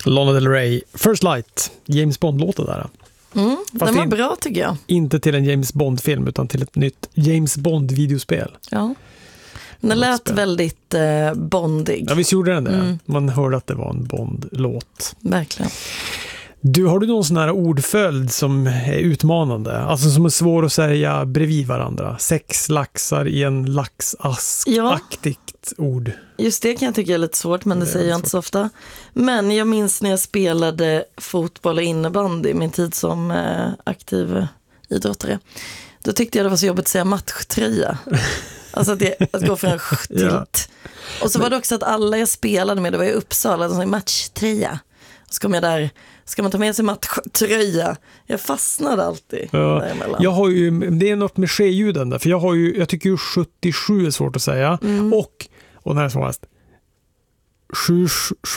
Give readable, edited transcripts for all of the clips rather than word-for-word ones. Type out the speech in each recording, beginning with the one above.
Lana Del Rey, First Light, James Bond-låten där. Den var bra tycker jag. Inte till en James Bond-film utan till ett nytt James Bond-videospel. Ja. Den lät väldigt bondig. Ja, visst gjorde den det. Man hörde att det var en Bond-låt. Verkligen. Har du någon sån här ordföljd som är utmanande? Alltså som är svår att säga bredvid varandra? 6 laxar i en laxask-aktigt ord. Just det kan jag tycka är lite svårt, men det säger jag inte så ofta. Men jag minns när jag spelade fotboll och innebandy i min tid som aktiv idrottare. Då tyckte jag det var så jobbigt att säga matchtröja. Alltså att gå från en till. Och så var det också att alla jag spelade med, det var i Uppsala, de sa matchtröja. Och så kom jag där, ska man ta med sig matchtröja? Jag fastnade alltid däremellan. Jag har ju, det är något med skeljuden där, för jag tycker ju 77 är svårt att säga. Och den här är svårast. 7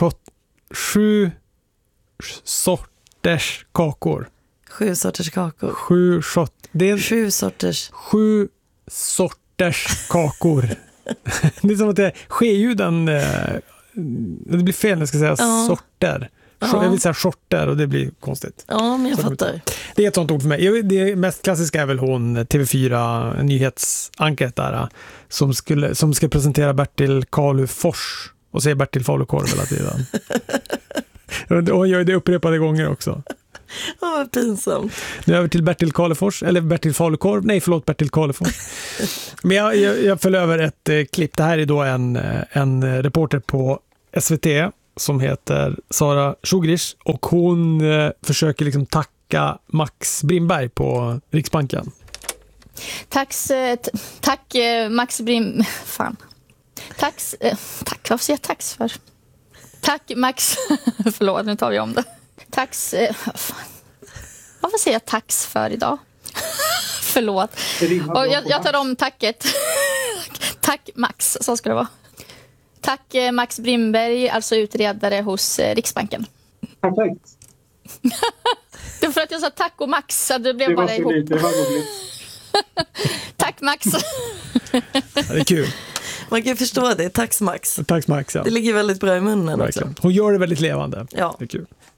sorters kakor. 7 sorters kakor. 7 sorters kakor. Det är som att det är skeljuden, det blir fel när jag ska säga sorter. Jag vill säga sorter och det blir konstigt. Ja, men jag fattar. Det är ett sånt ord för mig. Det mest klassiska är väl hon TV4 nyhetsanket där som ska presentera Bertil Kalufors och säger Bertil Falukorv hela tiden. Och hon gör det upprepade gånger också. Vad pinsamt. Nu över till Bertil Kalufors, eller Bertil Falukorv. Nej, förlåt, Bertil Kalufors. Men jag följer över ett klipp. Det här är då en reporter på SVT som heter Sara Sugrish och hon försöker liksom tacka Max Brimberg på Riksbanken. Tack Max Brim... Fan. Tack, varför säger jag tax för? Tack Max... Förlåt, nu tar vi om det. Varför säger jag tax för idag? Förlåt. Och jag tar om tacket. Tack Max, så ska det vara. Tack Max Brimberg, alltså utredare hos Riksbanken. Perfekt. Det är för att jag sa tack och Max, så det blev bara ihop. Det var roligt. Tack Max. Ja, det är kul. Man kan förstå det, tack Max. Tack Max, ja. Det ligger väldigt bra i munnen också. Hon gör det väldigt levande. Ja. Det är kul.